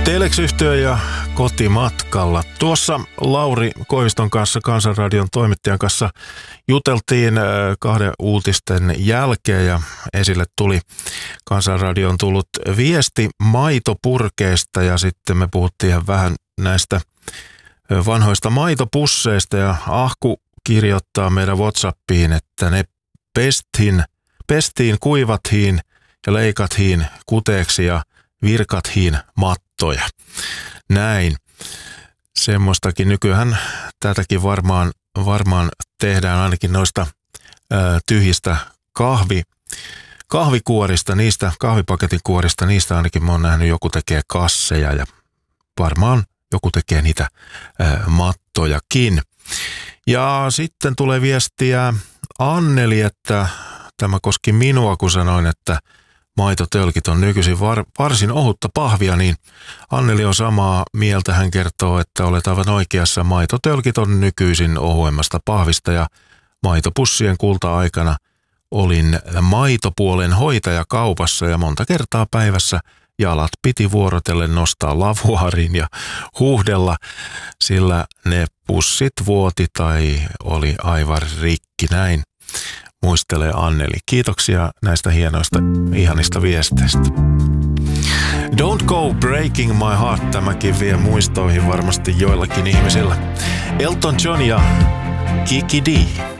Telex-yhtiö ja kotimatkalla. Tuossa Lauri Koiviston kanssa, Kansanradion toimittajan kanssa, juteltiin kahden uutisten jälkeen ja esille tuli Kansanradioon tullut viesti maitopurkeista ja sitten me puhuttiin vähän näistä vanhoista maitopusseista ja Ahku kirjoittaa meidän WhatsAppiin, että ne pestiin, kuivathiin ja leikathiin kuteeksi ja virkathiin mattoja. Näin. Semmoistakin nykyään tätäkin varmaan tehdään ainakin noista tyhjistä kahvikuorista, niistä kahvipaketin kuorista, niistä ainakin mä oon nähnyt joku tekee kasseja ja varmaan joku tekee niitä mattojakin. Ja sitten tulee viestiä Anneli, että tämä koski minua, kun sanoin, että maitotölkit on nykyisin varsin ohutta pahvia, niin Anneli on samaa mieltä. Hän kertoo, että olet aivan oikeassa. Maitotölkit on nykyisin ohuemmasta pahvista ja maitopussien kulta-aikana olin maitopuolen hoitaja kaupassa ja monta kertaa päivässä jalat piti vuorotellen nostaa lavuariin ja huuhdella, sillä ne pussit vuoti tai oli aivan rikki. Näin muistelee Anneli. Kiitoksia näistä hienoista, ihanista viesteistä. Don't go breaking my heart, tämäkin vie muistoihin varmasti joillakin ihmisillä. Elton John ja Kiki D.